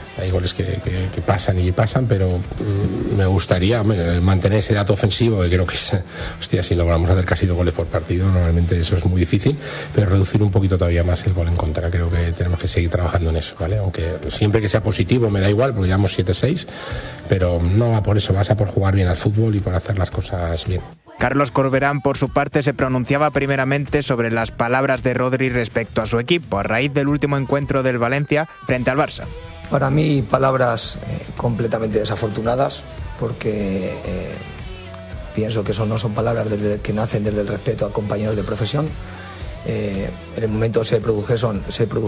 hay goles que pasan, pero me gustaría mantener ese dato ofensivo, que creo que si logramos hacer casi 2 goles por partido, normalmente eso es muy difícil, pero reducir un poquito todavía más el gol en contra. Creo que tenemos que seguir trabajando en eso, ¿vale? Aunque siempre que sea positivo me da igual, porque llevamos 7-6, pero no va por eso, vas a por jugar bien al fútbol y por hacer las cosas bien. Carlos Corberán, por su parte, se pronunciaba primeramente sobre las palabras de Rodri respecto a su equipo, a raíz del último encuentro del Valencia frente al Barça. Para mí, palabras completamente desafortunadas, porque pienso que eso no son palabras que nacen desde el respeto a compañeros de profesión. En el momento se produjeron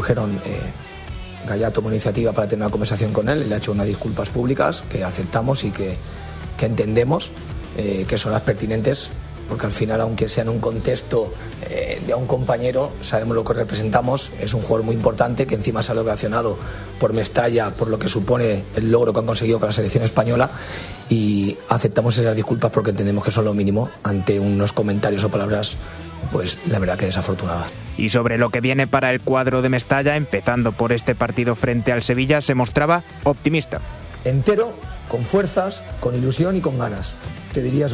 Gallar tomó iniciativa para tener una conversación con él, le ha hecho unas disculpas públicas que aceptamos y que entendemos que son las pertinentes, porque al final, aunque sea en un contexto de a un compañero, sabemos lo que representamos. Es un jugador muy importante que encima sale ovacionado por Mestalla, por lo que supone el logro que han conseguido con la selección española, y aceptamos esas disculpas porque entendemos que son lo mínimo ante unos comentarios o palabras, pues la verdad que desafortunadas. Y sobre lo que viene para el cuadro de Mestalla, empezando por este partido frente al Sevilla, se mostraba optimista. Entero, con fuerzas, con ilusión y con ganas. Te diría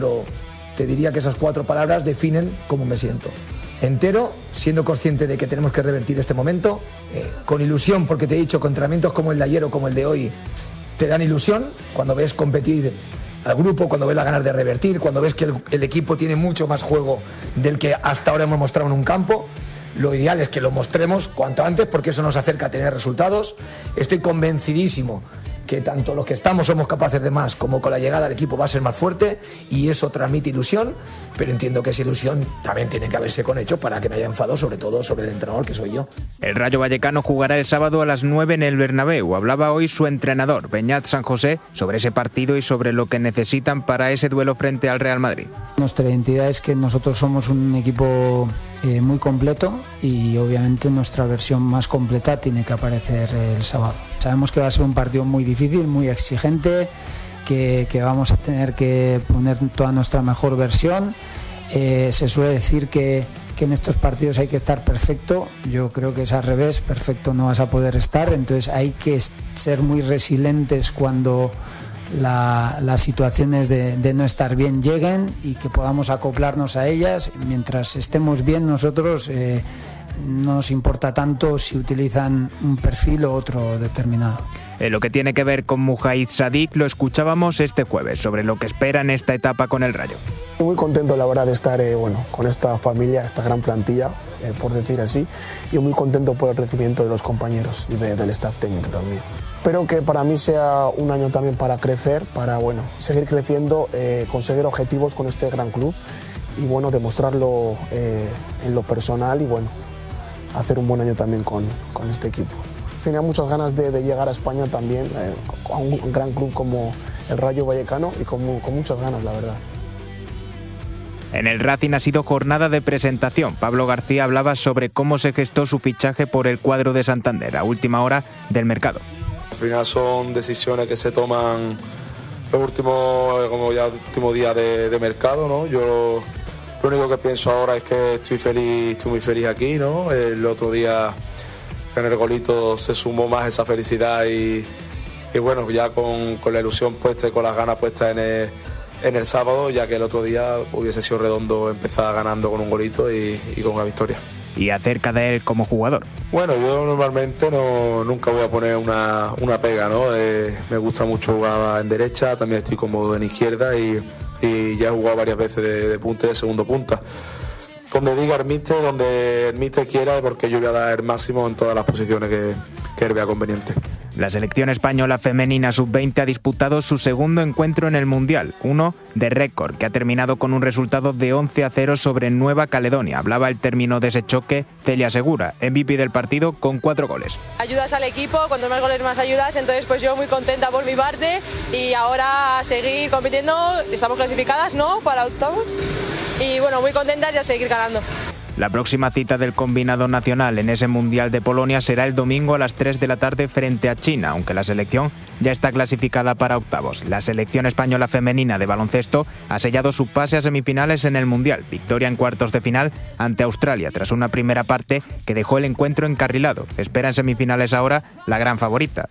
que esas 4 palabras definen cómo me siento. Entero, siendo consciente de que tenemos que revertir este momento, con ilusión, porque te he dicho que entrenamientos como el de ayer o como el de hoy te dan ilusión, cuando ves competir al grupo, cuando ves las ganas de revertir, cuando ves que el equipo tiene mucho más juego del que hasta ahora hemos mostrado en un campo. Lo ideal es que lo mostremos cuanto antes, porque eso nos acerca a tener resultados. Estoy convencidísimo que tanto los que somos capaces de más, como con la llegada del equipo va a ser más fuerte, y eso transmite ilusión, pero entiendo que esa ilusión también tiene que haberse con hechos para que no haya enfado, sobre todo sobre el entrenador, que soy yo. El Rayo Vallecano jugará el sábado a las 9 en el Bernabéu. Hablaba hoy su entrenador, Beñat San José, sobre ese partido y sobre lo que necesitan para ese duelo frente al Real Madrid. Nuestra identidad es que nosotros somos un equipo muy completo, y obviamente nuestra versión más completa tiene que aparecer el sábado. Sabemos que va a ser un partido muy difícil, muy exigente, que vamos a tener que poner toda nuestra mejor versión. Se suele decir que en estos partidos hay que estar perfecto. Yo creo que es al revés, perfecto no vas a poder estar, entonces hay que ser muy resilientes cuando las situaciones de no estar bien lleguen, y que podamos acoplarnos a ellas. Mientras estemos bien nosotros, no nos importa tanto si utilizan un perfil o otro determinado. En lo que tiene que ver con Mujahid Sadik, lo escuchábamos este jueves sobre lo que espera en esta etapa con el Rayo. Muy contento, la verdad, de estar con esta familia, esta gran plantilla, por decir así, y muy contento por el recibimiento de los compañeros y del staff técnico también. Espero que para mí sea un año también para crecer, para seguir creciendo, conseguir objetivos con este gran club y demostrarlo en lo personal y hacer un buen año también con este equipo. Tenía muchas ganas de llegar a España también, a un gran club como el Rayo Vallecano, y con muchas ganas, la verdad. En el Racing ha sido jornada de presentación. Pablo García hablaba sobre cómo se gestó su fichaje por el cuadro de Santander a última hora del mercado. Al final son decisiones que se toman los últimos días de mercado, ¿no? Yo lo único que pienso ahora es que estoy muy feliz aquí, ¿no? El otro día en el golito se sumó más esa felicidad y ya con la ilusión puesta y con las ganas puestas en el sábado, ya que el otro día hubiese sido redondo empezar ganando con un golito y con una victoria. Y acerca de él como jugador. Bueno, yo normalmente nunca voy a poner una pega, ¿no? Me gusta mucho jugar en derecha, también estoy cómodo en izquierda y ya he jugado varias veces de punta y de segundo punta. Donde diga donde el míster quiera, porque yo voy a dar el máximo en todas las posiciones que él vea conveniente. La selección española femenina sub-20 ha disputado su segundo encuentro en el Mundial, uno de récord, que ha terminado con un resultado de 11-0 sobre Nueva Caledonia. Hablaba al término de ese choque Celia Segura, MVP del partido, con 4 goles. Ayudas al equipo, cuanto más goles más ayudas, entonces pues yo muy contenta por mi parte y ahora a seguir compitiendo. Estamos clasificadas, ¿no?, para octavos, y muy contentas y a seguir ganando. La próxima cita del combinado nacional en ese Mundial de Polonia será el domingo a las 3 de la tarde frente a China, aunque la selección ya está clasificada para octavos. La selección española femenina de baloncesto ha sellado su pase a semifinales en el Mundial. Victoria en cuartos de final ante Australia, tras una primera parte que dejó el encuentro encarrilado. Espera en semifinales ahora la gran favorita,